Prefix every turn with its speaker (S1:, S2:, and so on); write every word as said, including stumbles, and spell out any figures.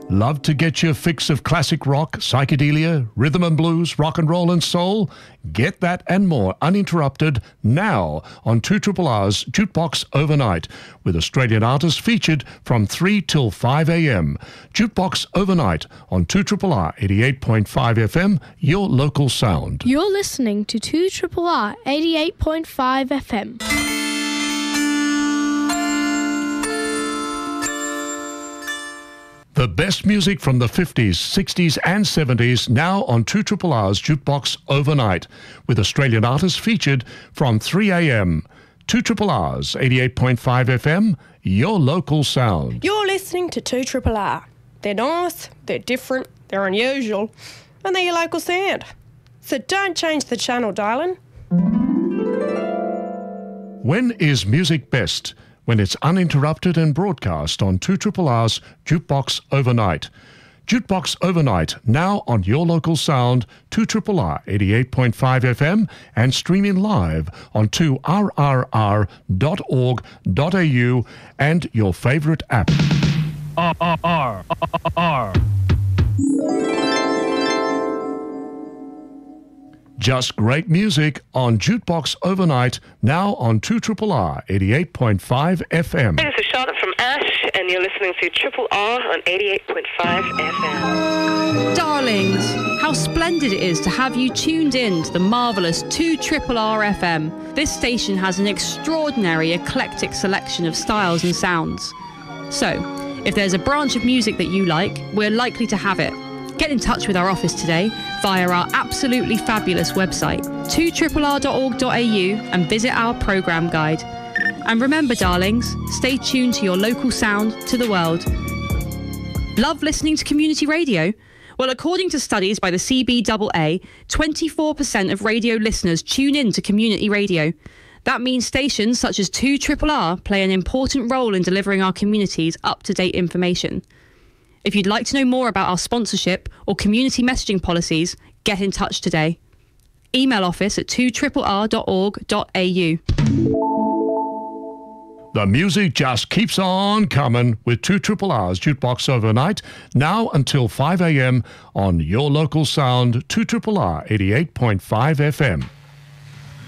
S1: Love to get your fix of classic rock, psychedelia, rhythm and blues, rock and roll and soul? Get that and more uninterrupted now on two R R R's Jukebox Overnight, with Australian artists featured from three till five a m. Jukebox Overnight on two R R R eighty-eight point five F M, your local sound.
S2: You're listening to two R R R eighty-eight point five F M.
S1: The best music from the fifties, sixties and seventies now on two R R R's Jukebox Overnight, with Australian artists featured from three a m. two R R R's eighty-eight point five F M, your local sound.
S3: You're listening to two R R R. They're nice, they're different, they're unusual, and they're your local sound. So don't change the channel, darling.
S1: When is music best? When it's uninterrupted and broadcast on two R R R's Jukebox Overnight. Jukebox Overnight, now on your local sound, two R R R eighty-eight point five F M, and streaming live on two R R R dot org dot A U and your favourite app.
S4: R R R R.
S1: Just great music on Jukebox Overnight, now on two R R R eighty-eight point five F M.
S5: This is Charlotte from Ash, and you're listening to Triple R on eighty-eight point five F M.
S6: Darlings, how splendid it is to have you tuned in to the marvellous two R R R F M. This station has an extraordinary, eclectic selection of styles and sounds. So, if there's a branch of music that you like, we're likely to have it. Get in touch with our office today via our absolutely fabulous website, two R R R dot org dot A U, and visit our programme guide. And remember, darlings, stay tuned to your local sound, to the world. Love listening to community radio? Well, according to studies by the C B A A, twenty-four percent of radio listeners tune in to community radio. That means stations such as two R R R play an important role in delivering our communities up-to-date information. If you'd like to know more about our sponsorship or community messaging policies, get in touch today. Email office at two R R R dot org dot A U.
S1: The music just keeps on coming with two R R R's Jukebox Overnight, now until five a m on your local sound, two R R R eighty-eight point five F M.